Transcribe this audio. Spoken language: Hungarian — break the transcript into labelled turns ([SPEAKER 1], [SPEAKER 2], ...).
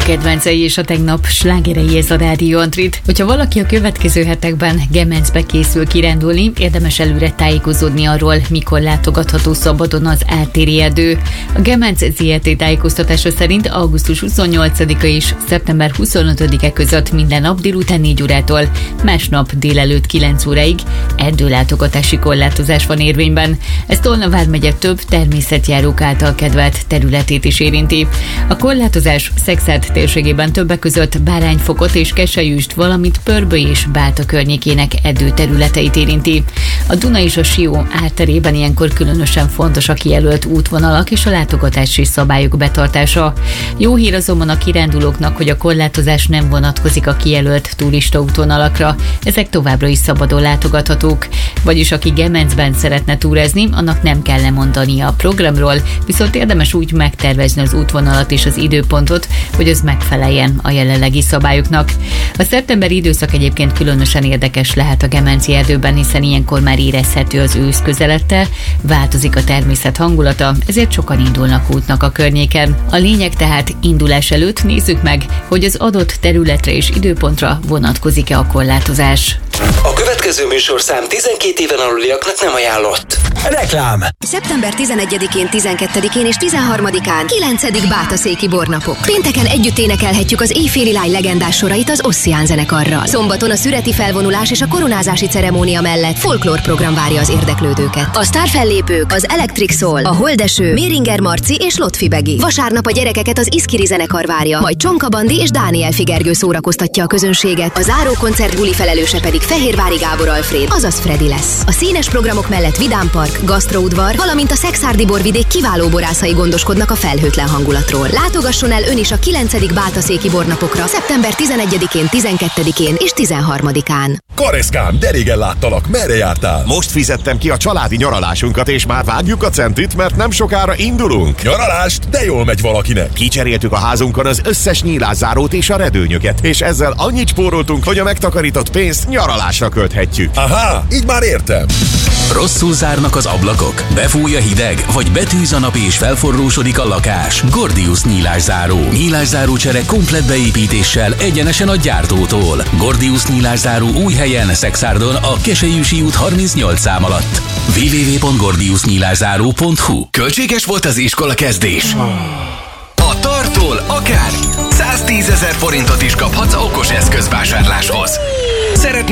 [SPEAKER 1] kedvencei és a tegnap slágerei, ez a Rádió Antrit. Hogyha valaki a következő hetekben Gemencbe készül kirándulni, érdemes előre tájékozódni arról, mikor látogatható szabadon az Ártéri erdő. A Gemenc ZRT tájékoztatása szerint augusztus 28-a és szeptember 25-e között minden nap délután 4 órától, másnap délelőtt 9 óráig erdőlátogatási korlátozás van érvényben. Ez Tolna vármegye több természetjárók által kedvelt területét is érinti. A korlátozás Szekszárd térségében többek között Bárányfokot és Kesselyüst, valamint Pörböly és Báta környékének erdőterületeit érinti. A Duna és a Sió árterében ilyenkor különösen fontos a kijelölt útvonalak és a látogatási szabályok betartása. Jó hír azonban a kirándulóknak, hogy a korlátozás nem vonatkozik a kijelölt turista útvonalakra, ezek továbbra is szabadon látogathatók. Vagyis aki Gemencben szeretne túrázni, annak nem kell lemondania a programról, viszont érdemes úgy megtervezni az útvonalat és az időpontot, hogy az megfeleljen a jelenlegi szabályoknak. A szeptemberi időszak egyébként különösen érdekes lehet a gemenci erdőben, hiszen ilyenkor már érezhető az ősz közeledte, változik a természet hangulata, ezért sokan indulnak útnak a környéken. A lényeg tehát indulás előtt nézzük meg, hogy az adott területre és időpontra vonatkozik-e a korlátozás.
[SPEAKER 2] A következő műsorszám 12 éven aluliaknak nem ajánlott. Reklám!
[SPEAKER 3] Szeptember 11-én, 12-én és 13-án 9. Bátaszéki bornapok. Pénteken együtt énekelhetjük az éjféli lány legendás sorait az Ossian zenekarral. Szombaton a szüreti felvonulás és a koronázási ceremónia mellett folklór program várja az érdeklődőket. A sztárfellépők az Electric Soul, a Holdeső, Méringer Marci és Lotfi Begi. Vasárnap a gyerekeket az Iszkiri zenekar várja, majd Csonka Bandi és Dániel Figergő szórakoztatja a közönséget. A záró koncert buli felelőse pedig Fehérvári Gábor Alfréd, azaz Freddy lesz. A színes programok mellett Vidám Park, gasztroudvar, valamint a szekszárdi borvidék kiváló borászai gondoskodnak a felhőtlen hangulatról. Látogasson el ön is a 9. Bátaszéki bornapokra szeptember 11-én, 12-én és 13-án.
[SPEAKER 4] Kareszkám, de régen láttalak, merre jártál?
[SPEAKER 5] Most fizettem ki a családi nyaralásunkat, és már vágjuk a centit, mert nem sokára indulunk.
[SPEAKER 4] Nyaralást? De jól megy valakinek.
[SPEAKER 5] Kicseréltük a házunkon az összes nyílászárót és a redőnyöket, és ezzel annyit spóroltunk, hogy a megtakarított pénzt nyaralásra költhetjük.
[SPEAKER 4] Aha, így már értem.
[SPEAKER 2] Rosszul zárnak az ablakok, befúj a hideg, vagy betűz a nap és felforrósodik a lakás. Gordius nyílászáró. Nyílászárócsere komplett beépítéssel egyenesen a gyártótól. Gordius nyílászáró új helyen, Szekszárdon, a Keselyüsi út 38 szám alatt. www.gordiusnyílászáró.hu. Költséges volt az iskola kezdés? A Tartól akár 110 000 forintot is kaphatsz okos eszközvásárláshoz.